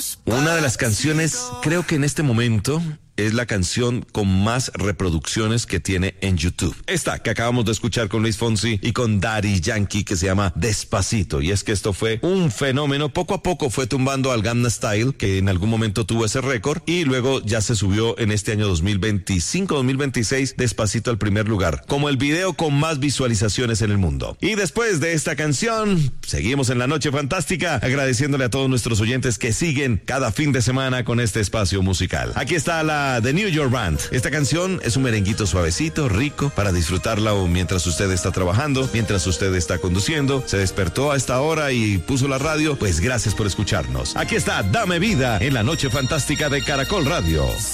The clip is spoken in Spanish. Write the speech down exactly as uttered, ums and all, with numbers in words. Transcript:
Una de las canciones, creo que en este momento, es la canción con más reproducciones que tiene en YouTube. Esta que acabamos de escuchar con Luis Fonsi y con Daddy Yankee, que se llama Despacito. Y es que esto fue un fenómeno. Poco a poco fue tumbando al Gangnam Style, que en algún momento tuvo ese récord, y luego ya se subió en este año dos mil veinticinco dos mil veintiséis Despacito al primer lugar, como el video con más visualizaciones en el mundo. Y después de esta canción, seguimos en la Noche Fantástica, agradeciéndole a todos nuestros oyentes que siguen cada fin de semana con este espacio musical. Aquí está la The New York Band. Esta canción es un merenguito suavecito, rico, para disfrutarla o mientras usted está trabajando, mientras usted está conduciendo, se despertó a esta hora y puso la radio, pues gracias por escucharnos. Aquí está Dame Vida en la Noche Fantástica de Caracol Radio.